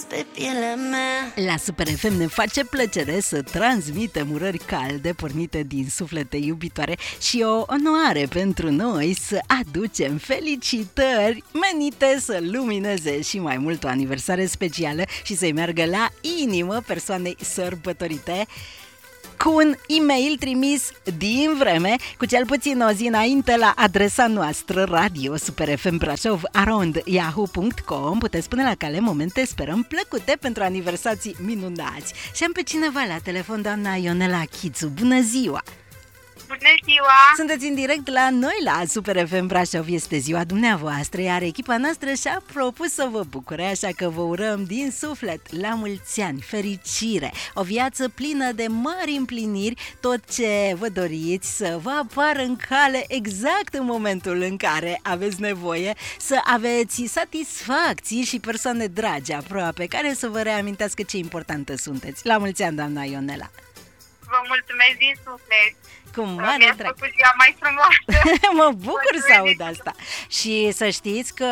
pe pielea mea. La Super FM ne face plăcere să transmitem urări calde pornite din suflete iubitoare și o onoare pentru noi să aducem felicitări menite să lumineze și mai mult o aniversare specială și să-i meargă la inimă persoanei sărbătorite, cu un e-mail trimis din vreme, cu cel puțin o zi înainte, la adresa noastră radiosuperfmbrașov@yahoo.com. Puteți pune la cale momente, sperăm, plăcute pentru aniversații minunați. Și am pe cineva la telefon, doamna Ionela Chițu. Bună ziua! Bună ziua! Sunteți în direct la noi la Super FM Brașov, este ziua dumneavoastră, iar echipa noastră și-a propus să vă bucure, așa că vă urăm din suflet la mulți ani, fericire, o viață plină de mari împliniri, tot ce vă doriți să vă apară în cale exact în momentul în care aveți nevoie, să aveți satisfacții și persoane dragi aproape, care să vă reamintească ce importantă sunteți. La mulți ani, doamna Ionela! Vă mulțumesc din suflet! Cu mare Mi-ați drag. făcut ziua mai frumoasă! Mă bucur să aud asta. Și să știți că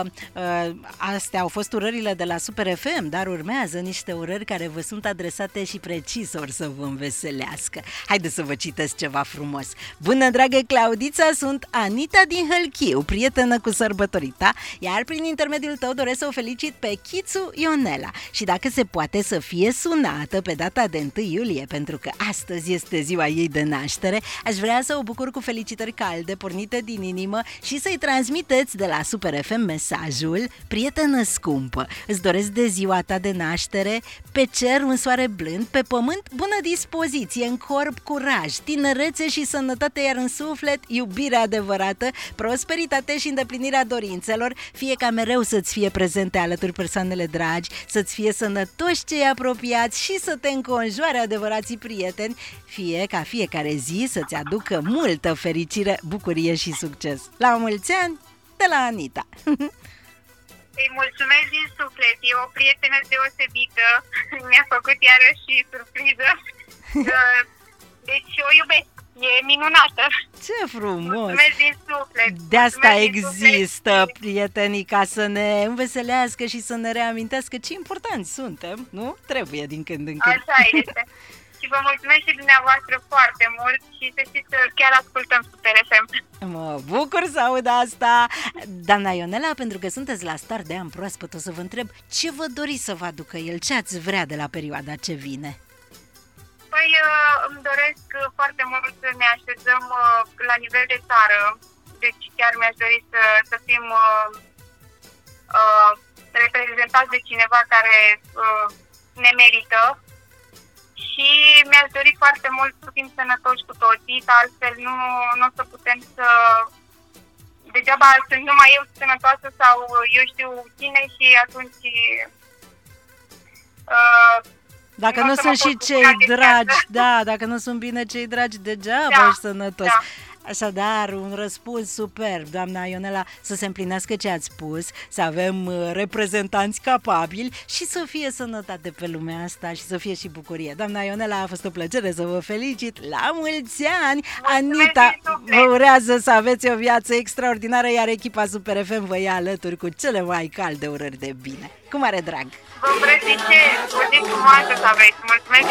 astea au fost urările de la Super FM, dar urmează niște urări care vă sunt adresate și precis or să vă înveselească. Haideți să vă citesc ceva frumos. Bună, dragă Claudița, sunt Anita din Hălchiu, prietenă cu sărbătorita, iar prin intermediul tău doresc să o felicit pe Chițu Ionela și dacă se poate să fie sunată pe data de 1 iulie, pentru că astăzi este ziua ei de naștere. Aș vrea să o bucur cu felicitări calde, pornite din inimă și să-i transmiteți de la Super FM mesajul: prietenă scumpă, îți doresc de ziua ta de naștere, pe cer un soare blând, pe pământ bună dispoziție, în corp curaj, tinerețe și sănătate, iar în suflet iubire adevărată, prosperitate și îndeplinirea dorințelor, fie ca mereu să-ți fie prezente alături persoanele dragi, să-ți fie sănătoși cei apropiați și să te înconjoare adevărații prieteni, fie ca fiecare zi să-ți aducă multă fericire, bucurie și succes. La mulți ani de la Anita! Îi mulțumesc din suflet, e o prietenă deosebită, mi-a făcut iarăși surpriză, deci o iubesc, e minunată! Ce frumos! Mulțumesc din suflet! De asta Mulțumesc din există suflet. prietenii, ca să ne înveselească și să ne reamintească ce importanți suntem, nu? Trebuie din când în când. Așa este. Și vă mulțumesc și dumneavoastră foarte mult și să știți că chiar ascultăm Super FM. Mă bucur să aud asta. Doamna Ionela, pentru că sunteți la start de an proaspăt, o să vă întreb ce vă doriți să vă aducă el, ce ați vrea de la perioada ce vine? Păi îmi doresc foarte mult să ne așezăm la nivel de țară, deci chiar mi-aș dori să fim reprezentați de cineva care ne merită. Și mi-aș dori foarte mult să fim sănătoși cu toții, altfel nu o să putem să... Degeaba sunt numai eu sănătoasă sau eu știu cine și atunci... Dacă nu sunt și cei dragi, da, dacă nu sunt bine cei dragi, degeaba ești sănătos. Da. Așadar, un răspuns superb, doamna Ionela, să se împlinească ce ați spus, să avem reprezentanți capabili și să fie sănătate pe lumea asta și să fie și bucurie. Doamna Ionela, a fost o plăcere să vă felicit, la mulți ani! Anita vă urează să aveți o viață extraordinară, iar echipa Super FM vă ia alături cu cele mai calde urări de bine. Cu mare drag! Vă îmbrățișez, o zi frumoasă să aveți! Mulțumesc!